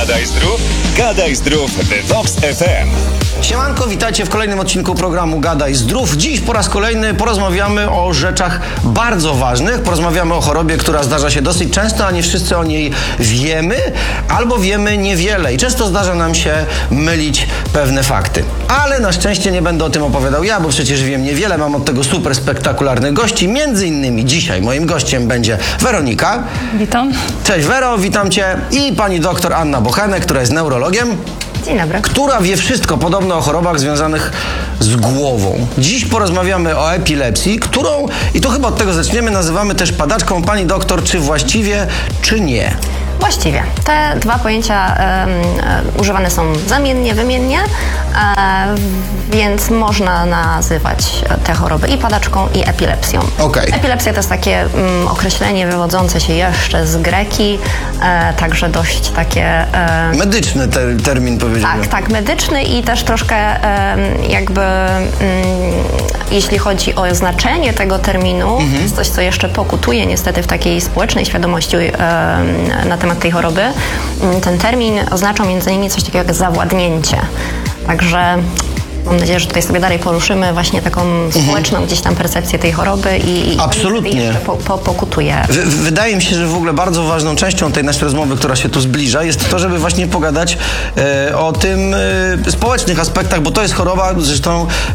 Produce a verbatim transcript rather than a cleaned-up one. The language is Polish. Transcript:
Gadaj Zdrów, Gadaj Zdrów w Vox F M. Siemanko, witajcie w kolejnym odcinku programu Gadaj Zdrów. Dziś po raz kolejny porozmawiamy o rzeczach bardzo ważnych. Porozmawiamy o chorobie, która zdarza się dosyć często, a nie wszyscy o niej wiemy, albo wiemy niewiele. I często zdarza nam się mylić pewne fakty. Ale na szczęście nie będę o tym opowiadał ja, bo przecież wiem niewiele. Mam od tego super spektakularnych gości. Między innymi dzisiaj moim gościem będzie Weronika. Witam. Cześć Wero, witam Cię. I pani doktor Anna Bochenek, która jest neurologiem. Dzień dobry. Która wie wszystko podobno o chorobach związanych z głową. Dziś porozmawiamy o epilepsji, którą, i to chyba od tego zaczniemy, nazywamy też padaczką. Pani doktor, czy właściwie, czy nie? Właściwie. Te dwa pojęcia um, używane są zamiennie, wymiennie, e, więc można nazywać te choroby i padaczką, i epilepsją. Okej. Epilepsja to jest takie um, określenie wywodzące się jeszcze z greki, e, także dość takie... E, Medyczny ter termin, powiedziałbym. Tak, tak, medyczny i też troszkę e, jakby mm, jeśli chodzi o znaczenie tego terminu, mhm. jest coś, co jeszcze pokutuje niestety w takiej społecznej świadomości e, na temat tej choroby. Ten termin oznacza między innymi coś takiego jak zawładnięcie. Także mam nadzieję, że tutaj sobie dalej poruszymy właśnie taką społeczną gdzieś tam percepcję tej choroby i, Absolutnie. i jeszcze po, po, pokutuje. W, wydaje mi się, że w ogóle bardzo ważną częścią tej naszej rozmowy, która się tu zbliża, jest to, żeby właśnie pogadać e, o tym e, społecznych aspektach, bo to jest choroba, zresztą